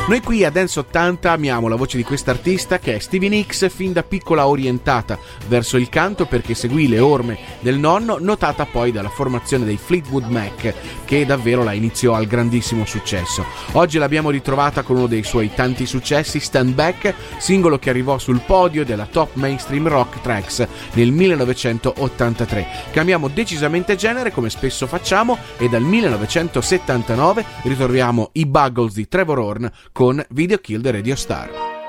Noi qui a Dance 80 amiamo la voce di quest'artista che è Stevie Nicks, fin da piccola orientata verso il canto perché seguì le orme del nonno, notata poi dalla formazione dei Fleetwood Mac, che davvero la iniziò al grandissimo successo. Oggi l'abbiamo ritrovata con uno dei suoi tanti successi, Stand Back, singolo che arrivò sul podio della Top Mainstream Rock Tracks nel 1983. Cambiamo decisamente genere come spesso facciamo e dal 1979 ritroviamo i Buggles di Trevor Horn con Video Kill the Radio Star.